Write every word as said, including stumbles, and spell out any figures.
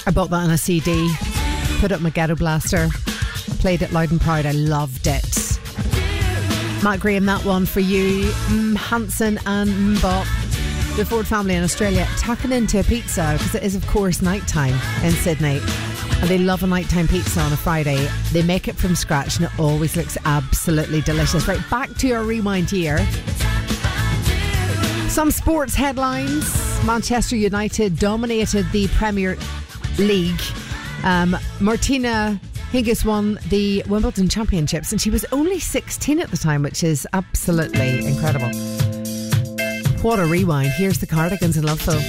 I bought that on a C D, put it on my Ghetto Blaster, played it loud and proud. I loved it. Matt Graham, that one for you. Mm, Hanson and Mbop, the Ford family in Australia, tucking into a pizza because it is, of course, nighttime in Sydney. And they love a nighttime pizza on a Friday. They make it from scratch and it always looks absolutely delicious. Right, back to our rewind here. Some sports headlines. Manchester United dominated the Premier League. Um, Martina Hingis won the Wimbledon Championships and she was only sixteen at the time, which is absolutely incredible. What a rewind. Here's the Cardigans in Loveful.